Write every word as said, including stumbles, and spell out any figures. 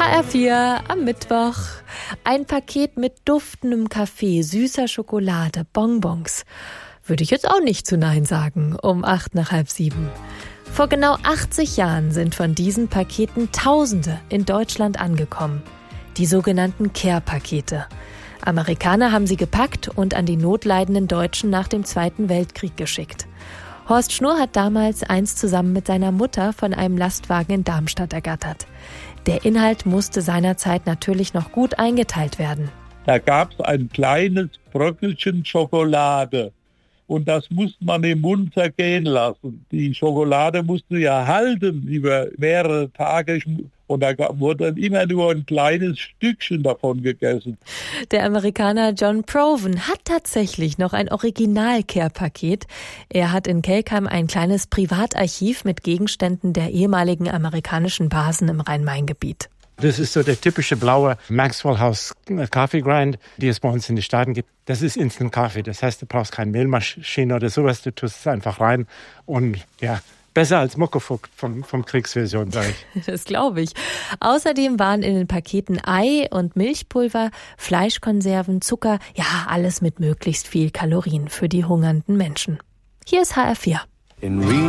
H R vier am Mittwoch. Ein Paket mit duftendem Kaffee, süßer Schokolade, Bonbons. Würde ich jetzt auch nicht zu Nein sagen, um acht nach halb sieben. Vor genau achtzig Jahren sind von diesen Paketen Tausende in Deutschland angekommen. Die sogenannten Care-Pakete. Amerikaner haben sie gepackt und an die notleidenden Deutschen nach dem Zweiten Weltkrieg geschickt. Horst Schnurr hat damals eins zusammen mit seiner Mutter von einem Lastwagen in Darmstadt ergattert. Der Inhalt musste seinerzeit natürlich noch gut eingeteilt werden. Da gab es ein kleines Bröckelchen Schokolade und das musste man im Mund zergehen lassen. Die Schokolade musste ja halten über mehrere Tage und da wurde dann immer nur ein kleines Stückchen davon gegessen. Der Amerikaner John Proven hat tatsächlich noch ein Original-Care-Paket. Er hat in Kelkheim ein kleines Privatarchiv mit Gegenständen der ehemaligen amerikanischen Basen im Rhein-Main-Gebiet. Das ist so der typische blaue Maxwell House Coffee Grind, die es bei uns in den Staaten gibt. Das ist Instant Kaffee. Das heißt, du brauchst keine Mehlmaschine oder sowas. Du tust es einfach rein und ja, besser als Muckefuck vom, vom Kriegsversion, sage ich. Das glaube ich. Außerdem waren in den Paketen Ei und Milchpulver, Fleischkonserven, Zucker, ja, alles mit möglichst viel Kalorien für die hungernden Menschen. Hier ist H R vier. In